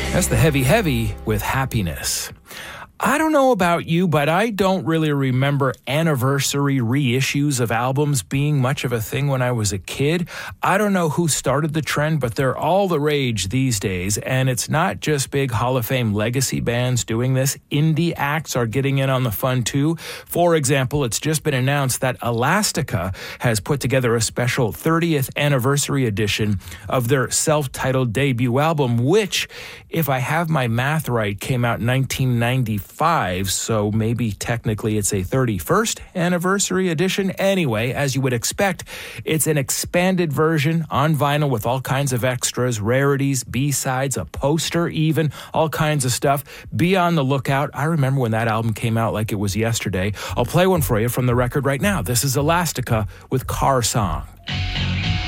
That's the Heavy Heavy with Happiness. I don't know about you, but I don't really remember anniversary reissues of albums being much of a thing when I was a kid. I don't know who started the trend, but they're all the rage these days. And it's not just big Hall of Fame legacy bands doing this. Indie acts are getting in on the fun too. For example, it's just been announced that Elastica has put together a special 30th anniversary edition of their self-titled debut album, which, if I have my math right, came out in 1995. So maybe technically it's a 31st anniversary edition. Anyway, as you would expect, it's an expanded version on vinyl with all kinds of extras, rarities, B-sides, a poster even, all kinds of stuff. Be on the lookout. I remember when that album came out like it was yesterday. I'll play one for you from the record right now. This is Elastica with Car Song.